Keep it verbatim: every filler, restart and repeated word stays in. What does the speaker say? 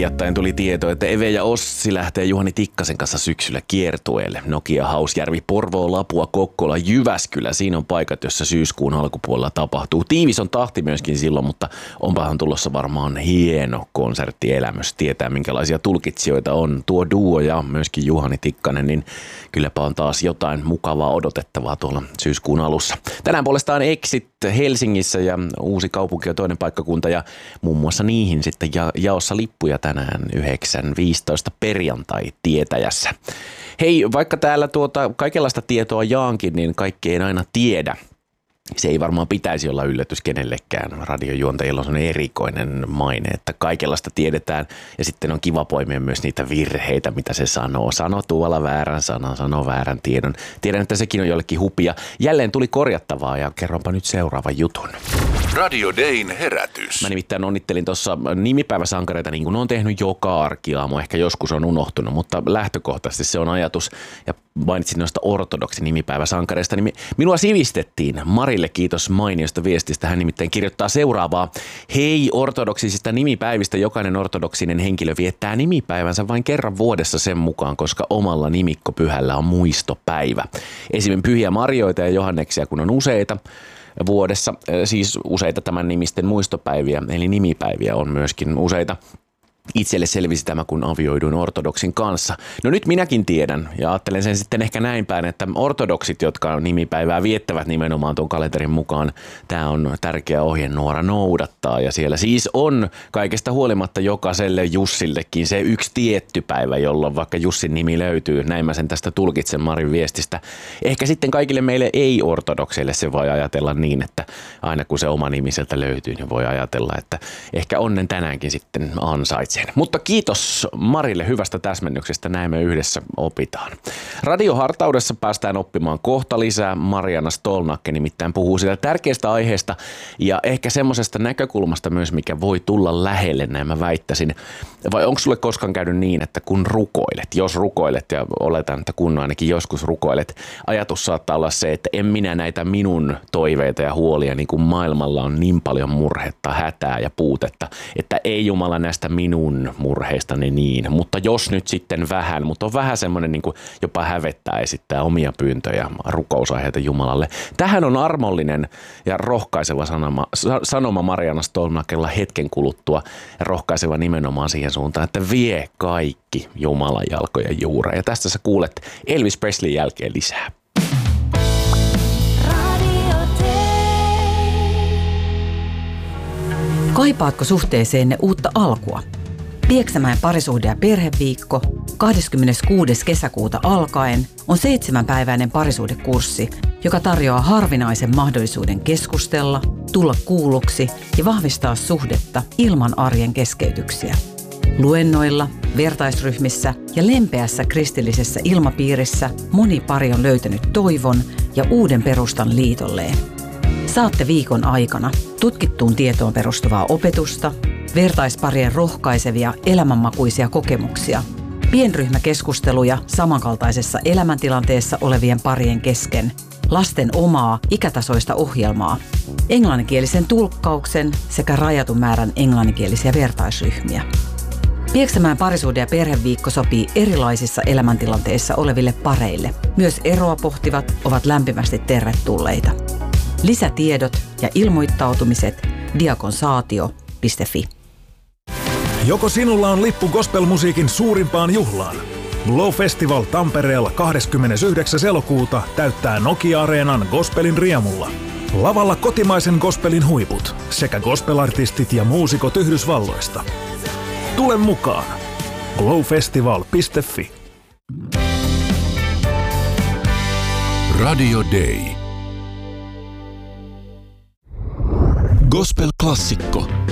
hiljattain tuli tieto, että Eve ja Ossi lähtee Juhani Tikkasen kanssa syksyllä kiertueelle. Nokia, Hausjärvi, Porvoo, Lapua, Kokkola, Jyväskylä. Siinä on paikat, jossa syyskuun alkupuolella tapahtuu. Tiivis on tahti myöskin silloin, mutta onpahan tulossa varmaan hieno konserttielämys. Tietää, minkälaisia tulkitsijoita on tuo duo ja myöskin Juhani Tikkanen, niin kylläpä on taas jotain mukavaa odotettavaa tuolla syyskuun alussa. Tänään puolestaan Exit Helsingissä ja Uusi kaupunki on toinen paikkakunta ja muun muassa niihin sitten ja, jaossa lippuja tänään yhdeksän viisitoista perjantai tietäjässä. Hei, vaikka täällä tuota kaikenlaista tietoa jaankin, niin kaikki ei aina tiedä. Se ei varmaan pitäisi olla yllätys kenellekään. Radiojuontajilla on erikoinen maine, että kaikenlaista tiedetään ja sitten on kiva poimia myös niitä virheitä, mitä se sanoo. Sano tuolla väärän sanan, sano väärän tiedon. Tiedän, että sekin on jollekin hupia. Jälleen tuli korjattavaa ja kerronpa nyt seuraavan jutun. Radio Dayn herätys. Mä nimittäin onnittelin tuossa nimipäiväsankareita niin kuin on tehnyt joka arkiaamu. Ehkä joskus on unohtunut, mutta lähtökohtaisesti se on ajatus. Ja mainitsin noista ortodoksi nimipäiväsankareista, niin minua sivistettiin. Marille kiitos mainiosta viestistä. Hän nimittäin kirjoittaa seuraavaa. Hei, ortodoksisista nimipäivistä jokainen ortodoksinen henkilö viettää nimipäivänsä vain kerran vuodessa sen mukaan, koska omalla nimikkopyhällä on muistopäivä. Esimerkiksi pyhiä Marjoita ja Johanneksia, kun on useita vuodessa, siis useita tämän nimisten muistopäiviä, eli nimipäiviä on myöskin useita. Itselle selvisi tämä, kun avioiduin ortodoksin kanssa. No nyt minäkin tiedän ja ajattelen sen sitten ehkä näin päin, että ortodoksit, jotka nimipäivää viettävät nimenomaan tuon kalenterin mukaan, tämä on tärkeä ohjenuora noudattaa. Ja siellä siis on kaikesta huolimatta jokaiselle Jussillekin se yksi tietty päivä, jolloin vaikka Jussin nimi löytyy. Näin mä sen tästä tulkitsen Marin viestistä. Ehkä sitten kaikille meille ei-ortodokseille se voi ajatella niin, että aina kun se oma nimi sieltä löytyy, niin voi ajatella, että ehkä onnen tänäänkin sitten ansaitsee. Mutta kiitos Marille hyvästä täsmennyksestä, näin me yhdessä opitaan. Radiohartaudessa päästään oppimaan kohta lisää. Mariana Stolnakke nimittäin puhuu siitä tärkeästä aiheesta ja ehkä semmoisesta näkökulmasta myös, mikä voi tulla lähelle, näin mä väittäisin. Vai onko sulle koskaan käynyt niin, että kun rukoilet, jos rukoilet ja oletan, että kun ainakin joskus rukoilet, ajatus saattaa olla se, että en minä näitä minun toiveita ja huolia, niin kuin maailmalla on niin paljon murhetta, hätää ja puutetta, että ei Jumala näistä minun murheistani niin, mutta jos nyt sitten vähän, mutta on vähän semmoinen niin kuin jopa hävettää esittää omia pyyntöjä, rukousaiheita Jumalalle. Tähän on armollinen ja rohkaiseva sanoma, sanoma Mariana Stolnakella hetken kuluttua ja rohkaiseva nimenomaan siihen suuntaan, että vie kaikki Jumalan jalkojen juureen. Ja tästä sä kuulet Elvis Presleyn jälkeen lisää. Kaipaatko suhteeseenne uutta alkua? Pieksämäen parisuhde- ja perheviikko kahdeskymmeneskuudes kesäkuuta alkaen on seitsemänpäiväinen parisuhdekurssi, joka tarjoaa harvinaisen mahdollisuuden keskustella, tulla kuulluksi ja vahvistaa suhdetta ilman arjen keskeytyksiä. Luennoilla, vertaisryhmissä ja lempeässä kristillisessä ilmapiirissä moni pari on löytänyt toivon ja uuden perustan liitolleen. Saatte viikon aikana tutkittuun tietoon perustuvaa opetusta, vertaisparien rohkaisevia elämänmakuisia kokemuksia, pienryhmäkeskusteluja samankaltaisessa elämäntilanteessa olevien parien kesken, lasten omaa ikätasoista ohjelmaa, englanninkielisen tulkkauksen sekä rajatun määrän englanninkielisiä vertaisryhmiä. Pieksämäen parisuhde- ja perheviikko sopii erilaisissa elämäntilanteissa oleville pareille. Myös eroa pohtivat ovat lämpimästi tervetulleita. Lisätiedot ja ilmoittautumiset diakonsaatio piste fi. Joko sinulla on lippu gospelmusiikin suurimpaan juhlaan? Glow Festival Tampereella kahdeskymmenesyhdeksäs elokuuta täyttää Nokia-areenan gospelin riemulla. Lavalla kotimaisen gospelin huiput sekä gospelartistit ja muusikot Yhdysvalloista. Tule mukaan! glow festival piste fi. Radio Day. Gospel-klassikko.